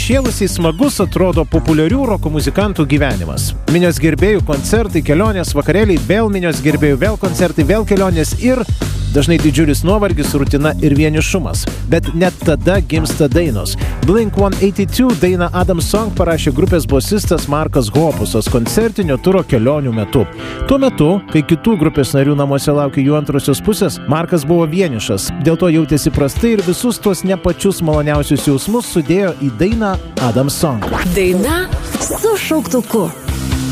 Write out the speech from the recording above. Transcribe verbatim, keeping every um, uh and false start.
sušėlusiai smagus atrodo populiarių roko muzikantų gyvenimas. Minios gerbėjų koncertai, kelionės, vakarėliai, vėl minios gerbėjų, vėl koncertai, vėl kelionės ir dažnai didžiulis nuovargis, rutina ir vienišumas. Bet net tada gimsta dainos. Blink one eighty-two dainą Adam Song parašė grupės bosistas Markas Hopusas koncertinio turo kelionių metu. Tuo metu, kai kitų grupės narių namuose laukė jų antrosios pusės, Markas buvo vienišas. Dėl to jautėsi prastai ir visus tuos ne pačius maloniausius jausmus sudėjo į dainą Adam Song. Daina su šauktuku.